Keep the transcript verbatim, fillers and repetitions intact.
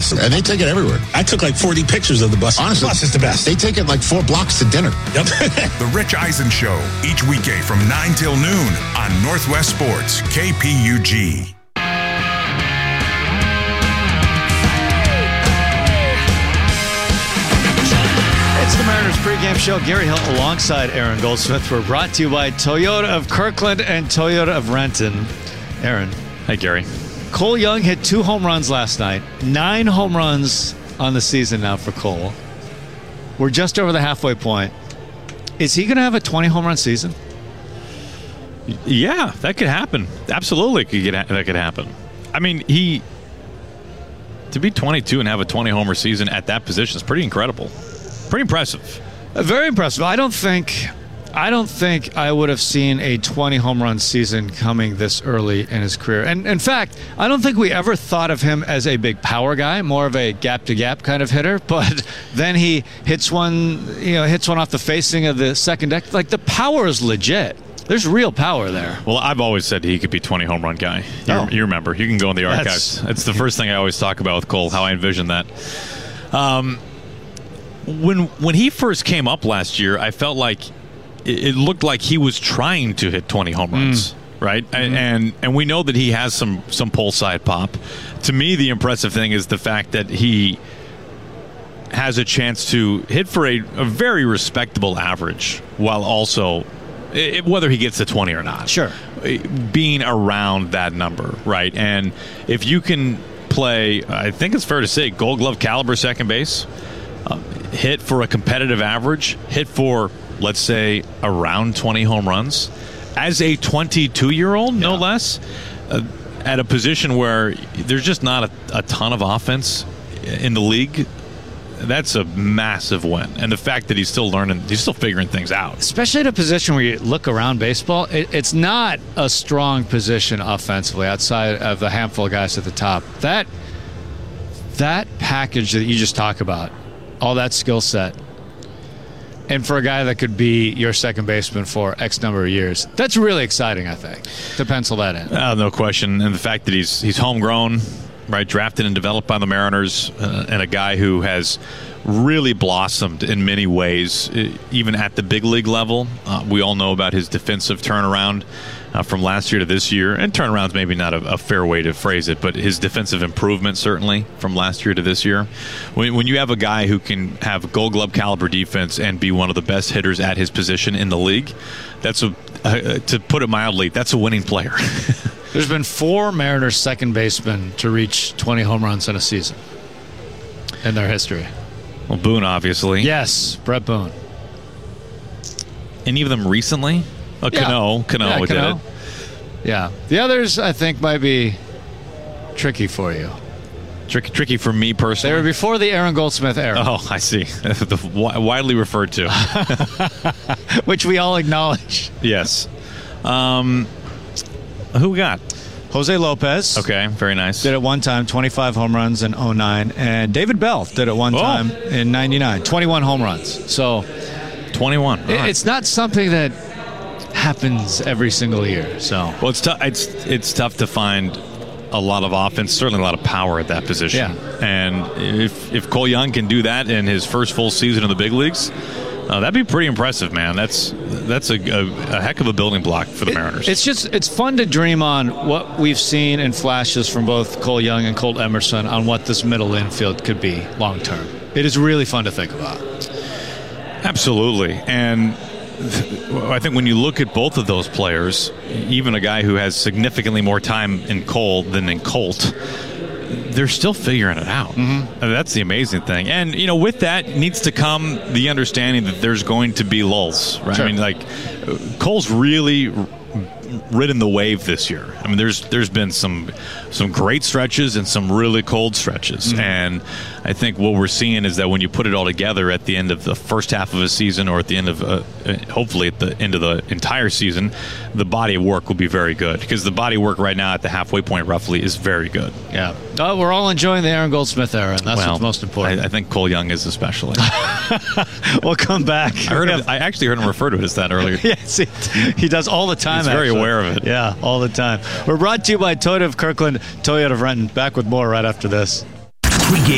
bus. And they take it everywhere. I took like forty pictures of the bus. Honestly, the bus is the best. They take it like four blocks to dinner. Yep. The Rich Eisen Show, each weekday from nine till noon on Northwest Sports, K P U G. It's the Mariners pregame show. Gary Hill alongside Aaron Goldsmith. We're brought to you by Toyota of Kirkland and Toyota of Renton. Aaron. Hey, Gary. Cole Young hit two home runs last night. Nine home runs on the season now for Cole. We're just over the halfway point. Is he going to have a twenty home run season? Yeah, that could happen. Absolutely, could get, that could happen. I mean, he to be twenty-two and have a twenty homer season at that position is pretty incredible. Pretty impressive. Uh, very impressive. I don't think I don't think I would have seen a twenty home run season coming this early in his career. And in fact, I don't think we ever thought of him as a big power guy, more of a gap to gap kind of hitter. But then he hits one, you know, hits one off the facing of the second deck. Like, the power is legit. There's real power there. Well, I've always said he could be twenty home run guy. You, oh. you remember. You can go in the archives. That's, it's the first thing I always talk about with Cole, how I envision that. Um, when when he first came up last year, I felt like it, it looked like he was trying to hit twenty home runs, mm. right? Mm-hmm. And and we know that he has some some pull side pop. To me, the impressive thing is the fact that he has a chance to hit for a, a very respectable average while also, it, whether he gets to twenty or not, sure, being around that number, right? And if you can play, I think it's fair to say, Gold Glove caliber second base, uh, hit for a competitive average, hit for, let's say, around twenty home runs, as a twenty-two-year-old, yeah. no less, uh, at a position where there's just not a, a ton of offense in the league, that's a massive win. And the fact that he's still learning, he's still figuring things out. Especially at a position where you look around baseball, it, it's not a strong position offensively outside of a handful of guys at the top. That that package that you just talk about, all that skill set, and for a guy that could be your second baseman for X number of years, that's really exciting, I think, to pencil that in. Uh, no question. And the fact that he's he's homegrown, right, drafted and developed by the Mariners, uh, and a guy who has really blossomed in many ways, even at the big league level. Uh, we all know about his defensive turnaround uh, from last year to this year, and turnaround's maybe not a, a fair way to phrase it, but his defensive improvement certainly from last year to this year. When, when you have a guy who can have Gold Glove caliber defense and be one of the best hitters at his position in the league, that's a, uh, to put it mildly, that's a winning player. There's been four Mariners second basemen to reach twenty home runs in a season in their history. Well, Boone, obviously. Yes, Brett Boone. Any of them recently? Oh, yeah. Cano. Cano yeah, did Cano. it. Yeah. The others, I think, might be tricky for you. Tricky, tricky for me personally. They were before the Aaron Goldsmith era. Oh, I see. the widely referred to. Which we all acknowledge. Yes. Um, who we got? Jose Lopez. Okay, very nice. Did it one time, twenty-five home runs in oh nine. And David Bell did it one oh. time in ninety-nine, twenty-one home runs. So twenty-one. It, right. It's not something that happens every single year. So well, it's tough. It's it's tough to find a lot of offense, certainly a lot of power at that position. Yeah. And if if Cole Young can do that in his first full season in the big leagues, Uh, that'd be pretty impressive, man. That's that's a, a, a heck of a building block for the it, Mariners. It's just it's fun to dream on what we've seen in flashes from both Cole Young and Colt Emerson on what this middle infield could be long term. It is really fun to think about. Absolutely. And th- I think when you look at both of those players, even a guy who has significantly more time in Cole than in Colt, they're still figuring it out. Mm-hmm. I mean, that's the amazing thing. And, you know, with that needs to come the understanding that there's going to be lulls, right? Sure. I mean, like, Cole's really ridden the wave this year. I mean, there's there's been some some great stretches and some really cold stretches. Mm-hmm. And I think what we're seeing is that when you put it all together at the end of the first half of a season, or at the end of, uh, hopefully at the end of the entire season, the body of work will be very good. Because the body of work right now at the halfway point roughly is very good. Yeah. Oh, we're all enjoying the Aaron Goldsmith era, and that's well, what's most important. I, I think Cole Young is especially. We'll come back. I, heard him, I actually heard him refer to it as that earlier. Yes, he, he does all the time. He's very actually. aware of it. Yeah, all the time. We're brought to you by Toyota of Kirkland, Toyota of Renton. Back with more right after this. Pre-game